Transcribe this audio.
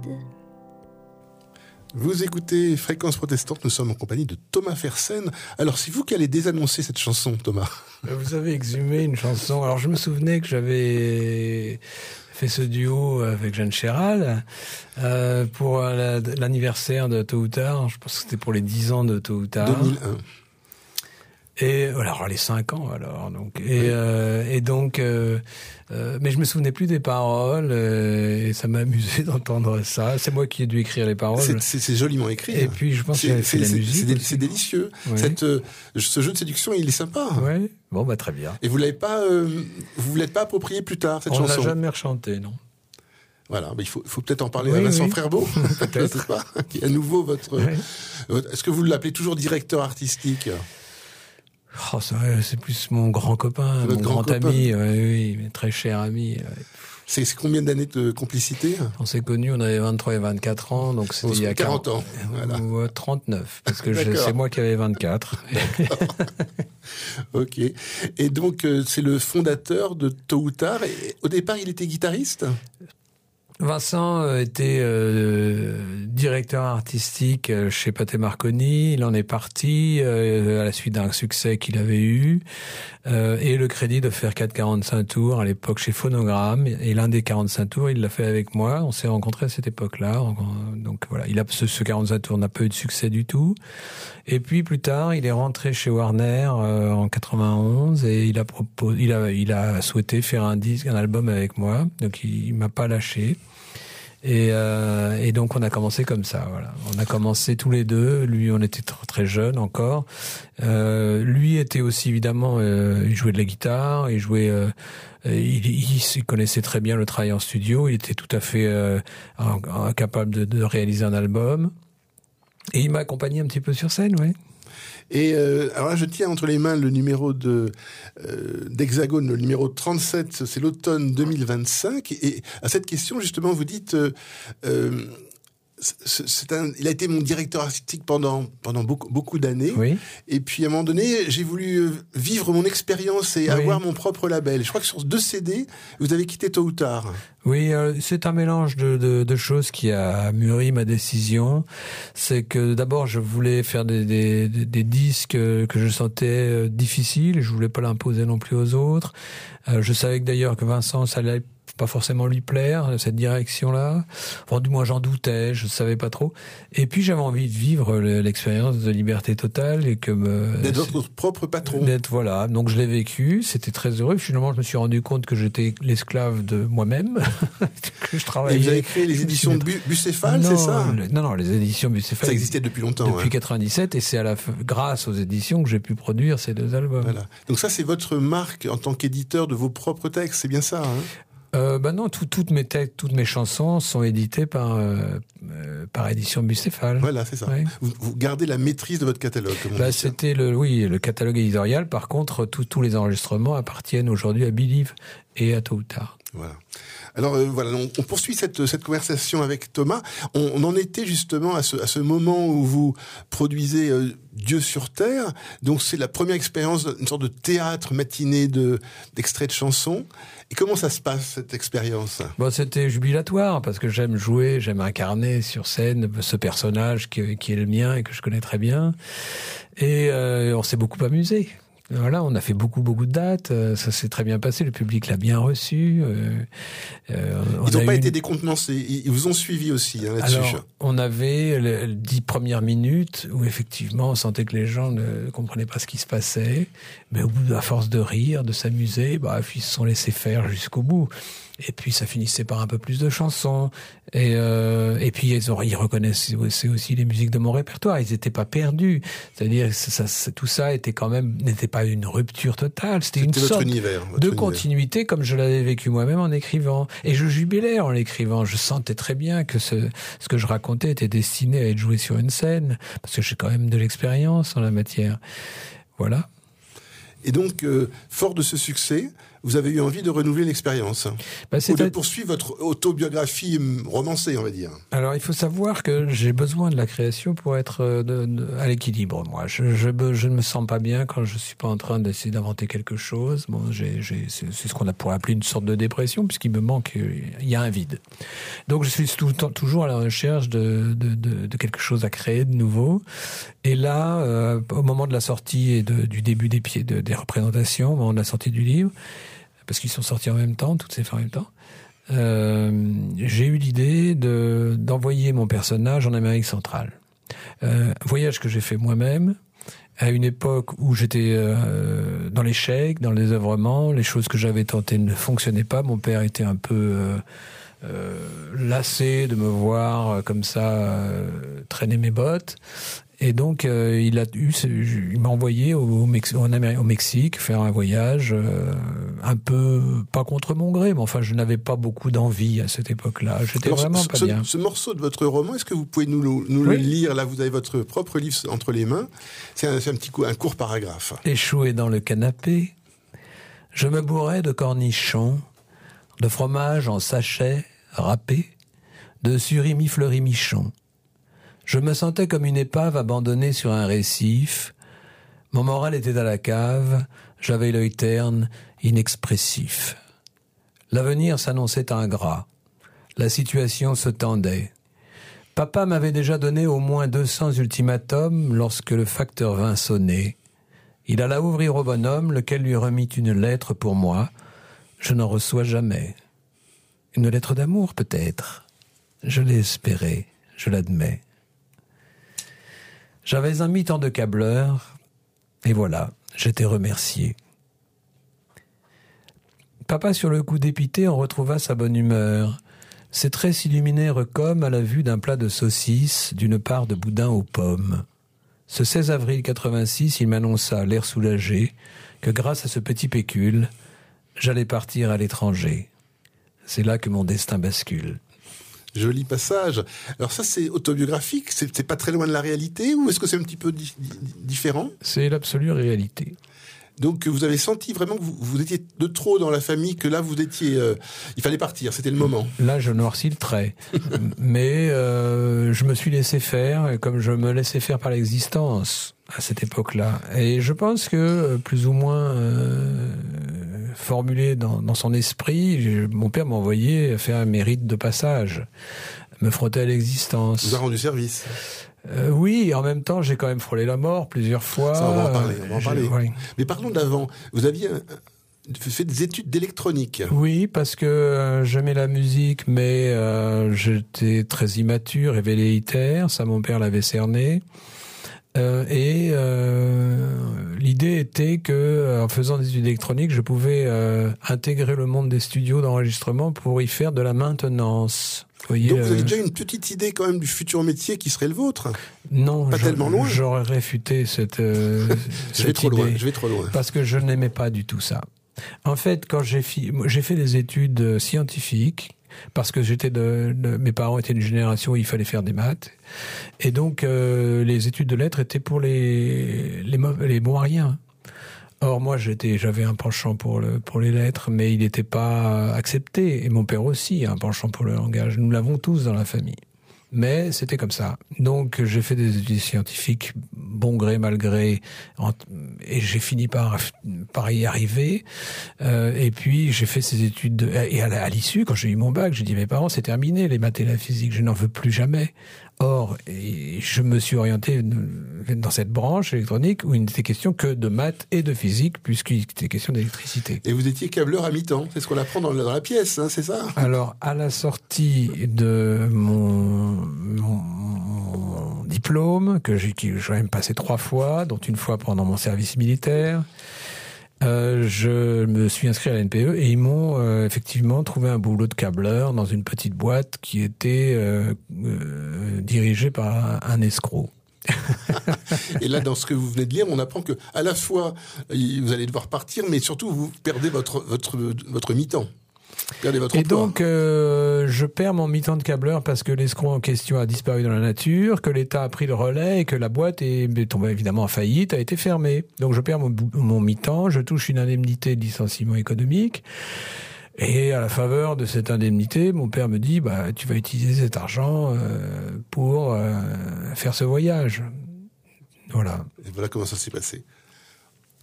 Vous écoutez Fréquence Protestante, nous sommes en compagnie de Thomas Fersen. Alors, c'est vous qui allez désannoncer cette chanson, Thomas. Vous avez exhumé une chanson. Alors, je me souvenais que j'avais fait ce duo avec Jeanne Chéral pour l'anniversaire de Tôt ou Tard. Je pense que c'était pour les 10 ans de Tôt ou Tard. 2001. Et alors les 5 ans alors donc et donc mais je me souvenais plus des paroles et ça m'a amusé d'entendre ça. C'est moi qui ai dû écrire les paroles. C'est joliment écrit. Et puis je pense que j'avais fait la musique. C'est délicieux. Ouais. Ce jeu de séduction, il est sympa. Ouais. Bon bah très bien. Et vous l'avez pas vous l'êtes pas approprié plus tard cette chanson. On l'a jamais rechanté, non. Voilà, il faut peut-être en parler à Vincent Frerbeau, peut-être pas. Qui est à nouveau votre. Est-ce que vous l'appelez toujours directeur artistique? Oh, c'est plus mon grand copain, mon grand ami, oui, très cher ami. C'est combien d'années de complicité? On s'est connus, on avait 23 et 24 ans, donc c'était il y a 40 ans. Voilà. Ou 39, parce que c'est moi qui avais 24. Ok. Et donc, c'est le fondateur de Tôt ou Tard. Et au départ, il était guitariste? Vincent était directeur artistique chez Pathé Marconi. Il en est parti à la suite d'un succès qu'il avait eu et le crédit de faire 4,45 tours à l'époque chez Phonogramme. Et l'un des 45 tours, il l'a fait avec moi. On s'est rencontrés à cette époque-là. Donc voilà, ce 45 tours n'a pas eu de succès du tout. Et puis plus tard, il est rentré chez Warner en 91 et il a souhaité faire un album avec moi. Donc il m'a pas lâché. Et donc on a commencé comme ça, voilà. On a commencé tous les deux. Lui, on était très jeunes encore. Lui était aussi évidemment, il jouait de la guitare, il jouait, il connaissait très bien le travail en studio. Il était tout à fait capable de réaliser un album. Et il m'a accompagné un petit peu sur scène, oui. Et alors là, je tiens entre les mains le numéro d'Hexagone, le numéro 37, c'est l'automne 2025. Et à cette question, justement, vous dites, il a été mon directeur artistique pendant beaucoup d'années. Oui. Et puis à un moment donné, j'ai voulu vivre mon expérience et avoir mon propre label. Je crois que sur 2 CD, vous avez quitté Tôt ou Tard. Oui, c'est un mélange de choses qui a mûri ma décision. C'est que d'abord, je voulais faire des disques que je sentais difficiles. Je voulais pas l'imposer non plus aux autres. Je savais que d'ailleurs que Vincent, ça allait pas forcément lui plaire, cette direction-là. Enfin, du moins, j'en doutais, je savais pas trop. Et puis, j'avais envie de vivre l'expérience de liberté totale et d'être votre propre patron. Voilà. Donc, je l'ai vécu. C'était très heureux. Finalement, je me suis rendu compte que j'étais l'esclave de moi-même. Que je travaillais. Et vous avez créé les éditions Bucéphale, c'est ça? Non, les éditions Bucéphale. Ça existait depuis longtemps. Depuis 97, et c'est grâce aux éditions que j'ai pu produire ces 2 albums. Voilà. Donc ça, c'est votre marque en tant qu'éditeur de vos propres textes, c'est bien ça, hein? Non, toutes mes chansons sont éditées par édition Bucéphale. Voilà, c'est ça. Ouais. Vous gardez la maîtrise de votre catalogue. C'était le catalogue éditorial. Par contre, tous les enregistrements appartiennent aujourd'hui à Believe et à Tôt ou Tard. Voilà. Alors voilà, on poursuit cette conversation avec Thomas. On en était justement à ce moment où vous produisez Dieu sur Terre. Donc c'est la première expérience, une sorte de théâtre matiné d'extraits de chansons. Et comment ça se passe, cette expérience? Bon, c'était jubilatoire, parce que j'aime jouer, j'aime incarner sur scène ce personnage qui est le mien et que je connais très bien. Et on s'est beaucoup amusé. Voilà, on a fait beaucoup de dates, ça s'est très bien passé, le public l'a bien reçu. Ils n'ont pas été décontenancés, ils vous ont suivi aussi là-dessus. Alors, on avait les 10 premières minutes où effectivement on sentait que les gens ne comprenaient pas ce qui se passait, mais au bout, à force de rire, de s'amuser, ils se sont laissés faire jusqu'au bout. Et puis ça finissait par un peu plus de chansons. Et puis ils reconnaissaient aussi les musiques de mon répertoire. Ils n'étaient pas perdus. C'est-à-dire tout ça n'était pas une rupture totale. C'était une sorte de continuité comme je l'avais vécu moi-même en écrivant. Et je jubilais en l'écrivant. Je sentais très bien que ce que je racontais était destiné à être joué sur une scène, parce que j'ai quand même de l'expérience en la matière. Voilà. Et donc, fort de ce succès, vous avez eu envie de renouveler l'expérience. Ou de poursuivre votre autobiographie romancée, on va dire. Alors, il faut savoir que j'ai besoin de la création pour être à l'équilibre, moi. Je ne me sens pas bien quand je suis pas en train d'essayer d'inventer quelque chose. Bon, c'est ce qu'on pourrait appeler une sorte de dépression, puisqu'il me manque, il y a un vide. Donc, je suis toujours à la recherche de quelque chose à créer de nouveau. Et là, au moment de la sortie et du début des représentations, au moment de la sortie du livre, parce qu'ils sont sortis en même temps, toutes ces fins en même temps, j'ai eu l'idée d'envoyer mon personnage en Amérique centrale. Voyage que j'ai fait moi-même, à une époque où j'étais dans l'échec, dans le désœuvrement, les choses que j'avais tentées ne fonctionnaient pas. Mon père était un peu lassé de me voir comme ça traîner mes bottes. Et donc, il m'a envoyé au Mexique faire un voyage un peu, pas contre mon gré, mais enfin, je n'avais pas beaucoup d'envie à cette époque-là. J'étais vraiment pas bien. Ce morceau de votre roman, est-ce que vous pouvez nous le lire? Là, vous avez votre propre livre entre les mains. C'est un court paragraphe. Échoué dans le canapé, je me bourrais de cornichons, de fromage en sachet râpé, de surimi fleuri michon. Je me sentais comme une épave abandonnée sur un récif. Mon moral était à la cave, j'avais l'œil terne, inexpressif. L'avenir s'annonçait ingrat. La situation se tendait. Papa m'avait déjà donné au moins 200 ultimatums lorsque le facteur vint sonner. Il alla ouvrir au bonhomme, lequel lui remit une lettre pour moi. Je n'en reçois jamais. Une lettre d'amour, peut-être. Je l'ai espérée, je l'admets. J'avais un mi-temps de câbleur, et voilà, j'étais remercié. Papa, sur le coup dépité, en retrouva sa bonne humeur. Ses traits s'illuminèrent comme à la vue d'un plat de saucisses, d'une part de boudin aux pommes. Ce 16 avril 86, il m'annonça, l'air soulagé, que grâce à ce petit pécule, j'allais partir à l'étranger. C'est là que mon destin bascule. Joli passage. Alors ça, c'est autobiographique, c'est pas très loin de la réalité, ou est-ce que c'est un petit peu différent? C'est l'absolue réalité. Donc vous avez senti vraiment que vous étiez de trop dans la famille, que là vous étiez... il fallait partir, c'était le moment. Là, je noircis le trait. Mais je me suis laissé faire, comme je me laissais faire par l'existence à cette époque-là. Et je pense que, plus ou moins formulé dans son esprit, mon père m'a envoyé faire un mérite de passage, me frotter à l'existence. Vous a rendu service. Oui, en même temps, j'ai quand même frôlé la mort plusieurs fois. Ça, on va en parler. Oui. Mais parlons d'avant. Vous aviez fait des études d'électronique. Oui, parce que j'aimais la musique, mais j'étais très immature et velléitaire. Ça, mon père l'avait cerné. L'idée était que, en faisant des études électroniques, je pouvais intégrer le monde des studios d'enregistrement pour y faire de la maintenance. Voyez, donc vous avez déjà une petite idée quand même du futur métier qui serait le vôtre? Non, pas tellement loin. J'aurais réfuté cette idée. Je vais trop loin. Parce que je n'aimais pas du tout ça. En fait, quand j'ai fait des études scientifiques, parce que mes parents étaient d'une génération où il fallait faire des maths, et donc les études de lettres étaient pour les bons à rien. Or moi j'avais un penchant pour les lettres, mais il n'était pas accepté, et mon père aussi a un penchant pour le langage. Nous l'avons tous dans la famille. Mais c'était comme ça. Donc j'ai fait des études scientifiques, bon gré, mal gré, et j'ai fini par y arriver. Et puis j'ai fait ces études, et à l'issue, quand j'ai eu mon bac, j'ai dit à mes parents, c'est terminé, les maths et la physique, je n'en veux plus jamais. Or, je me suis orienté dans cette branche électronique où il n'était question que de maths et de physique, puisqu'il était question d'électricité. Et vous étiez câbleur à mi-temps, c'est ce qu'on apprend dans la pièce, hein, c'est ça? Alors, à la sortie de mon diplôme, que j'ai même passé 3 fois, dont une fois pendant mon service militaire, je me suis inscrit à la NPE et ils m'ont effectivement trouvé un boulot de câbleur dans une petite boîte qui était dirigée par un escroc. Et là, dans ce que vous venez de lire, on apprend que à la fois vous allez devoir partir, mais surtout vous perdez votre mi-temps. perdez votre Et emploi. donc, je perds mon mi-temps de câbleur parce que l'escroc en question a disparu dans la nature, que l'État a pris le relais et que la boîte est tombée évidemment en faillite, a été fermée. Donc, je perds mon mi-temps, je touche une indemnité de licenciement économique. Et à la faveur de cette indemnité, mon père me dit, tu vas utiliser cet argent pour faire ce voyage. Voilà. Et voilà comment ça s'est passé.